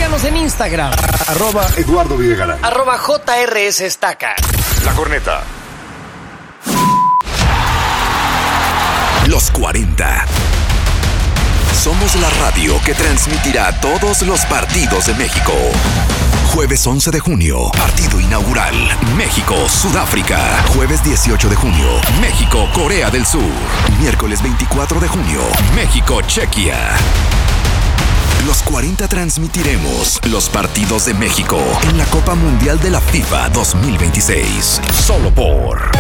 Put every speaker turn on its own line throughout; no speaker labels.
Síganos en Instagram.
@Eduardo Videgaray.
@JRS Estaca.
La Corneta.
Los 40. Somos la radio que transmitirá todos los partidos de México. Jueves 11 de junio, partido inaugural. México-Sudáfrica. Jueves 18 de junio, México-Corea del Sur. Miércoles 24 de junio, México-Chequia. Los 40 transmitiremos los partidos de México en la Copa Mundial de la FIFA 2026. Solo por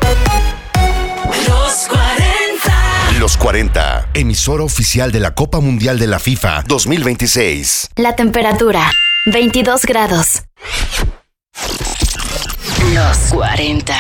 Los 40.
Los 40, emisora oficial de la Copa Mundial de la FIFA 2026.
La temperatura, 22 grados.
Los 40.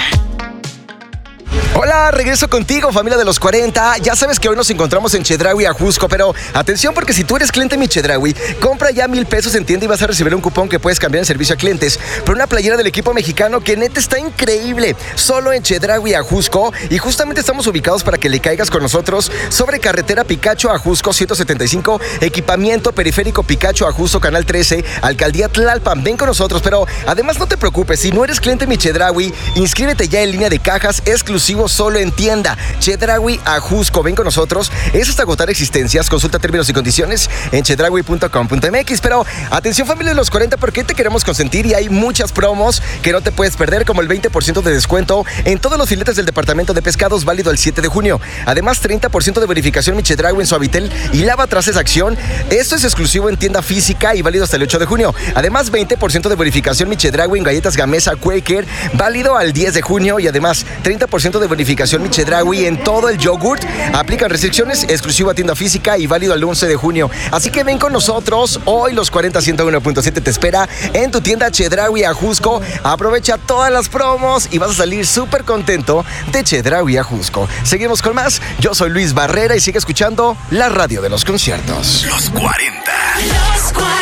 Hola, regreso contigo, familia de los 40. Ya sabes que hoy nos encontramos en Chedraui Ajusco, pero atención porque si tú eres cliente en mi Chedraui, compra ya $1,000 en tienda y vas a recibir un cupón que puedes cambiar en servicio a clientes por una playera del equipo mexicano que neta está increíble, solo en Chedraui Ajusco, y justamente estamos ubicados para que le caigas con nosotros sobre carretera Picacho Ajusco 175, equipamiento periférico Picacho Ajusco, Canal 13, Alcaldía Tlalpan. Ven con nosotros, pero además no te preocupes, si no eres cliente en mi Chedraui, inscríbete ya en línea de cajas exclusivo solo en tienda. Chedraui Ajusco, ven con nosotros. Es hasta agotar existencias. Consulta términos y condiciones en chedraui.com.mx. Pero atención, familia de los 40, porque te queremos consentir y hay muchas promos que no te puedes perder, como el 20% de descuento en todos los filetes del departamento de pescados, válido el 7 de junio. Además, 30% de bonificación mi Chedraui en Suavitel y Lava tras esa acción. Esto es exclusivo en tienda física y válido hasta el 8 de junio. Además, 20% de bonificación mi Chedraui en galletas Gamesa Quaker, válido al 10 de junio. Y además, 30% de bonificación mi Chedraui en todo el yogurt. Aplican restricciones, exclusiva tienda física y válido al 11 de junio. Así que ven con nosotros. Hoy los 40 101.7 te espera en tu tienda Chedraui Ajusco. Aprovecha todas las promos y vas a salir súper contento de Chedraui Ajusco. Seguimos con más. Yo soy Luis Barrera y sigue escuchando la radio de los conciertos.
Los 40.
Los 40.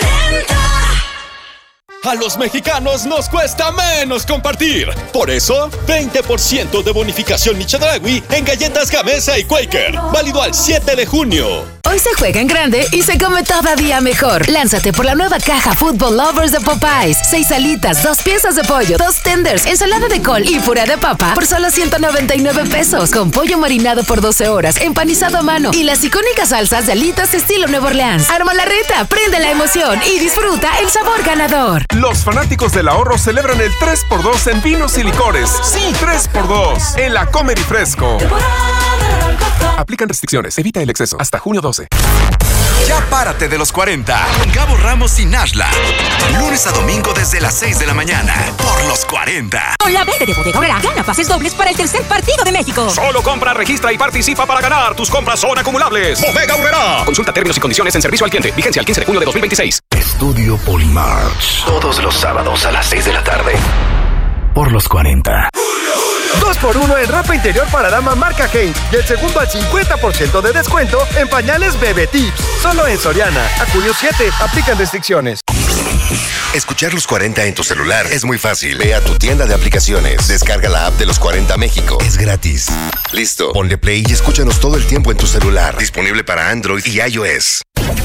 A los mexicanos nos cuesta menos compartir. Por eso, 20% de bonificación mi Chedraui en galletas Gamesa y Quaker. Válido al 7 de junio.
Hoy se juega en grande y se come todavía mejor. Lánzate por la nueva caja Football Lovers de Popeyes. 6 alitas, 2 piezas de pollo, 2 tenders, ensalada de col y puré de papa por solo $199. Con pollo marinado por 12 horas, empanizado a mano y las icónicas salsas de alitas estilo Nueva Orleans. Arma la reta, prende la emoción y disfruta el sabor ganador.
Los fanáticos del ahorro celebran el 3x2 en vinos y licores. Sí, 3x2 en la Comer y Fresco. Aplican restricciones. Evita el exceso. Hasta junio 12.
Ya párate de los 40 con Gabo Ramos y Nashla. Lunes a domingo desde las 6 de la mañana por los 40.
Con la verde de Bodega Aurrera, gana pases dobles para el tercer partido de México.
Solo compra, registra y participa para ganar. Tus compras son acumulables. Bodega Aurrera. Consulta términos y condiciones en servicio al cliente. Vigencia el 15 de junio de 2026.
Estudio Polymarch.
Todos los sábados a las 6 de la tarde por los 40.
2x1 en ropa interior para dama marca Heinz y el segundo al 50% de descuento en pañales Bebe Tips. Solo en Soriana. A julio 7. Aplican restricciones.
Escuchar los 40 en tu celular es muy fácil. Ve a tu tienda de aplicaciones. Descarga la app de los 40 México. Es gratis. Listo. Ponle play y escúchanos todo el tiempo en tu celular. Disponible para Android y iOS.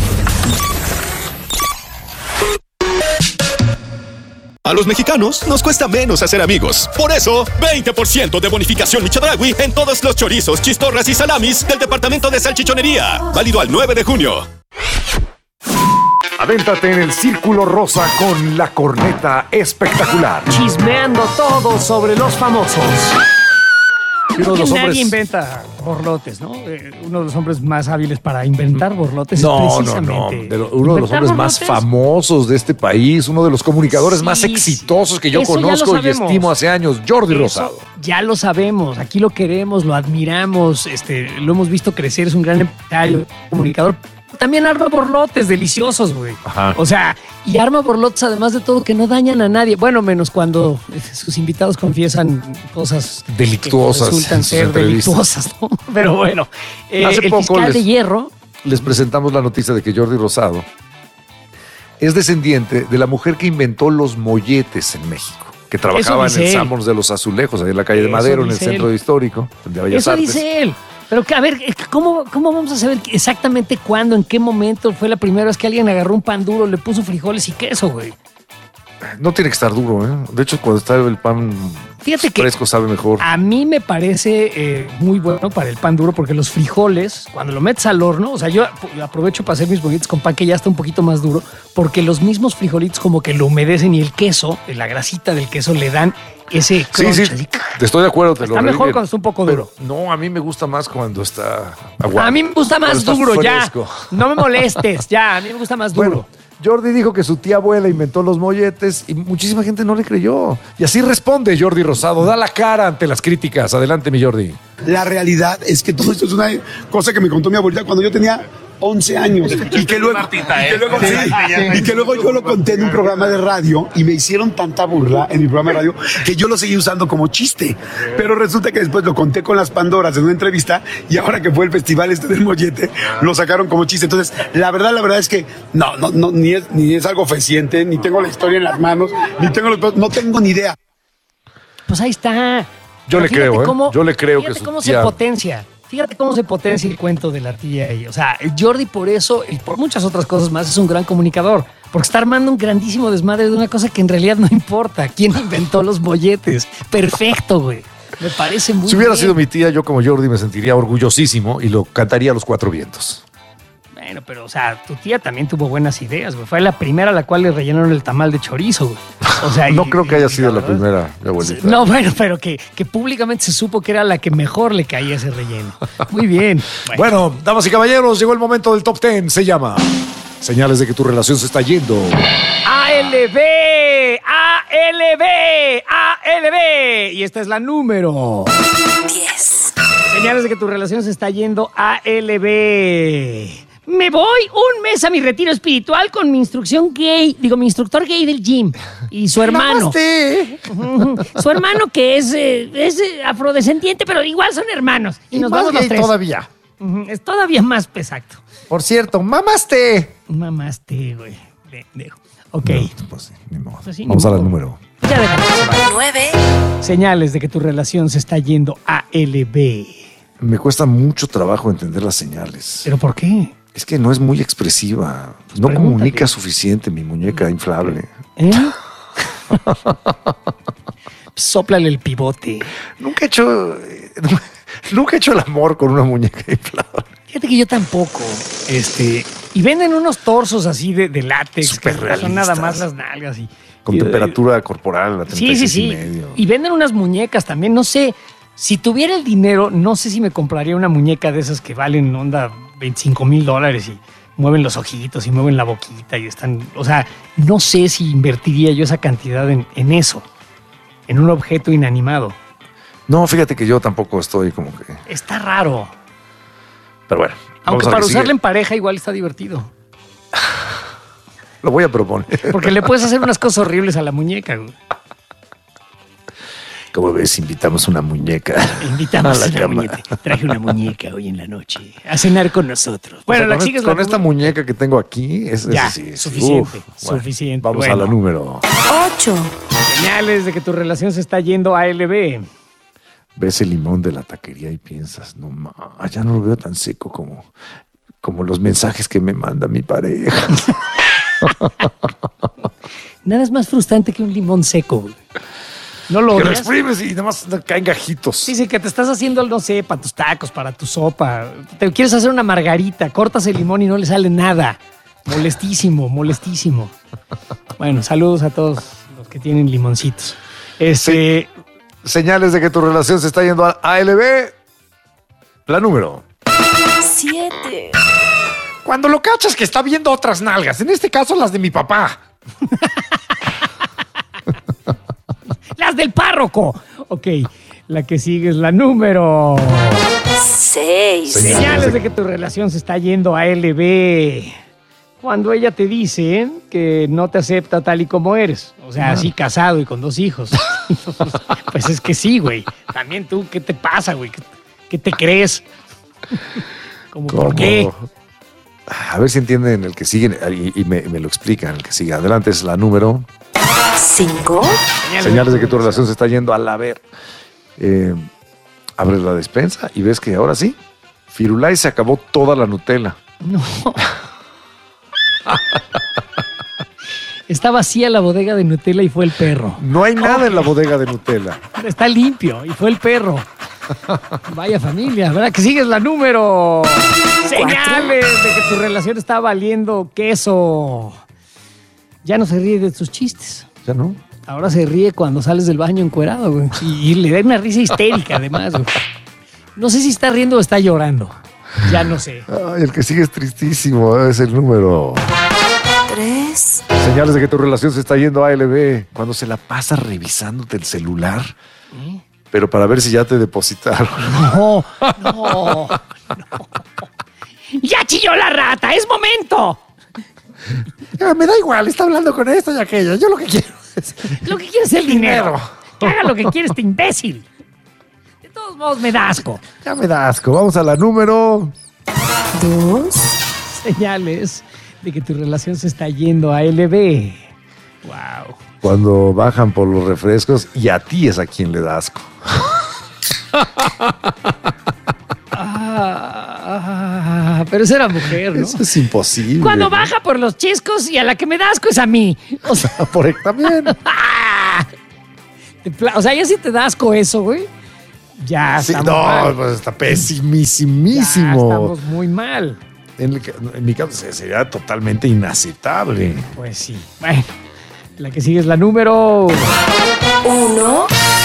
A los mexicanos nos cuesta menos hacer amigos. Por eso, 20% de bonificación mi Chedraui en todos los chorizos, chistorras y salamis del departamento de salchichonería. Válido al 9 de junio.
Avéntate en el Círculo Rosa con la corneta espectacular.
Chismeando todo sobre los famosos.
Nadie inventa borlotes, ¿no? Uno de los hombres más hábiles para inventar borlotes es precisamente...
Uno de los hombres más famosos de este país, uno de los comunicadores más exitosos que yo conozco y estimo hace años, Jordi Rosado.
Ya lo sabemos, aquí lo queremos, lo admiramos, lo hemos visto crecer, es un gran empresario, comunicador. También arma borlotes deliciosos, güey.
Ajá.
O sea, y arma borlotes además de todo que no dañan a nadie. Bueno, menos cuando sus invitados confiesan cosas
delictuosas,
que resultan ser delictuosas, ¿no? Pero bueno,
hace
el
poco
fiscal de Hierro
les presentamos la noticia de que Jordi Rosado es descendiente de la mujer que inventó los molletes en México, que trabajaba en el Sanborns de los Azulejos, ahí en la calle de Madero, en el centro histórico de Bellas Artes.
Dice él. Pero a ver, ¿cómo vamos a saber exactamente cuándo, en qué momento fue la primera vez que alguien agarró un pan duro, le puso frijoles y queso, güey?
No tiene que estar duro, ¿eh? De hecho, cuando está el pan fresco sabe mejor.
A mí me parece muy bueno para el pan duro porque los frijoles, cuando lo metes al horno, o sea, yo aprovecho para hacer mis bollitos con pan que ya está un poquito más duro, porque los mismos frijolitos como que lo humedecen y el queso, la grasita del queso le dan ese crunch.
Sí,
así.
Estoy de acuerdo.
Está mejor cuando está un poco duro.
No, a mí me gusta más cuando está aguado.
A mí me gusta más duro, ya. No me molestes, ya. A mí me gusta más duro.
Bueno, Jordi dijo que su tía abuela inventó los molletes y muchísima gente no le creyó. Y así responde Jordi Rosado. Da la cara ante las críticas. Adelante, mi Jordi.
La realidad es que todo esto es una cosa que me contó mi abuelita cuando yo tenía 11 años. Y que luego yo lo conté en un programa de radio y me hicieron tanta burla en mi programa de radio que yo lo seguí usando como chiste. Pero resulta que después lo conté con las Pandoras en una entrevista y ahora que fue el festival del mollete, lo sacaron como chiste. Entonces, la verdad es que no, ni es algo fehaciente, ni tengo la historia en las manos, no tengo ni idea.
Pues ahí está.
Yo le creo, yo le creo que su
cómo
tía...
se potencia. Fíjate cómo se potencia el cuento de la tía. O sea, Jordi por eso y por muchas otras cosas más es un gran comunicador. Porque está armando un grandísimo desmadre de una cosa que en realidad no importa. ¿Quién inventó los molletes? Perfecto, güey. Me parece muy bien.
Si hubiera sido mi tía, yo como Jordi me sentiría orgullosísimo y lo cantaría a los 4 vientos.
Bueno, pero, o sea, tu tía también tuvo buenas ideas, güey. Fue la primera a la cual le rellenaron el tamal de chorizo, güey. O sea,
no creo que haya sido la primera, mi abuelita.
No, bueno, pero que públicamente se supo que era la que mejor le caía ese relleno. Muy bien.
Bueno, damas y caballeros, llegó el momento del Top 10. Se llama Señales de que tu relación se está yendo.
ALB. Y esta es la número
10.
Señales de que tu relación se está yendo ALB. Me voy un mes a mi retiro espiritual con mi instructor gay del gym y su hermano. Su hermano que es afrodescendiente, pero igual son hermanos. Y nos vamos los tres.
Todavía.
Es todavía más exacto.
Por cierto, mamaste,
güey. Ok.
No, pues, ni modo. Vamos a la número.
Ya déjame.
9.
Señales de que tu relación se está yendo ALB.
Me cuesta mucho trabajo entender las señales.
¿Pero por qué?
Es que no es muy expresiva. Pues no comunica suficiente mi muñeca inflable.
Sóplale el pivote.
Nunca he hecho el amor con una muñeca inflable.
Fíjate que yo tampoco. Y venden unos torsos así de látex.
Súper
que
realistas.
son nada más las nalgas.
Con temperatura corporal a 36
sí.
y medio.
Y venden unas muñecas también. No sé, si tuviera el dinero, no sé si me compraría una muñeca de esas que valen onda $25,000 y mueven los ojitos y mueven la boquita y están... O sea, no sé si invertiría yo esa cantidad en eso, en un objeto inanimado.
No, fíjate que yo tampoco estoy como que...
Está raro.
Pero bueno.
Aunque para usarla en pareja igual está divertido.
Lo voy a proponer.
Porque le puedes hacer unas cosas horribles a la muñeca, güey.
Como ves, invitamos una muñeca.
Invitamos a una muñeca. Traje una muñeca hoy en la noche a cenar con nosotros. Bueno,
o sea, con esta muñeca que tengo aquí, es
suficiente. Suficiente.
Vamos a la número
8.
Señales de que tu relación se está yendo a LB.
Ves el limón de la taquería y piensas, no, ya no lo veo tan seco como los mensajes que me manda mi pareja.
Nada es más frustrante que un limón seco, güey. No lo
que lo exprimes y nada más caen gajitos.
Sí, que te estás haciendo, no sé, para tus tacos, para tu sopa. Te quieres hacer una margarita, cortas el limón y no le sale nada. Molestísimo. Bueno, saludos a todos los que tienen limoncitos.
Señales de que tu relación se está yendo a ALB. La número
7.
Cuando lo cachas que está viendo otras nalgas, en este caso las de mi papá.
Las del párroco. Ok, la que sigue es la número
6.
Señales de que tu relación se está yendo a LB. Cuando ella te dice que no te acepta tal y como eres. O sea, así casado y con 2 hijos. Pues es que sí, güey. También tú, ¿qué te pasa, güey? ¿Qué te crees? ¿Cómo? ¿Por qué?
A ver si entienden el que sigue y me lo explican el que sigue. Adelante, es la número
5.
Señales de que tu relación se está yendo a la ver. Abres la despensa y ves que ahora sí Firulais se acabó toda la Nutella.
No. Está vacía la bodega de Nutella y fue el perro.
No hay nada en la bodega de Nutella.
Está limpio y fue el perro. Vaya familia, ¿verdad? Que sigues la número. Señales de que tu relación está valiendo queso. Ya no se ríe de tus chistes.
Ya no.
Ahora se ríe cuando sales del baño encuerado, güey. Y le da una risa histérica, además, güey. No sé si está riendo o está llorando. Ya no sé.
Ay, el que sigue es tristísimo. Es el número
3.
Señales de que tu relación se está yendo a ALB. Cuando se la pasa revisándote el celular. Pero para ver si ya te depositaron.
No. ¡Ya chilló la rata! ¡Es momento!
Me da igual, está hablando con esto y aquello. Yo lo que quiero es...
Lo que quiero es el dinero. Que haga lo que quiere este imbécil. De todos modos me da asco.
Ya me da asco. Vamos a la número
2.
Señales de que tu relación se está yendo a LB. Wow.
Cuando bajan por los refrescos y a ti es a quien le da asco.
Pero esa era mujer, ¿no?
Eso es imposible.
Cuando baja por los chiscos y a la que me da asco es a mí. O sea,
también.
O sea, ya si te da asco eso, güey. Ya
Sí,
estamos mal.
pues está pesimísimo.
Ya estamos muy mal.
En mi caso sería totalmente inaceptable.
Pues sí. Bueno, la que sigue es la número
1.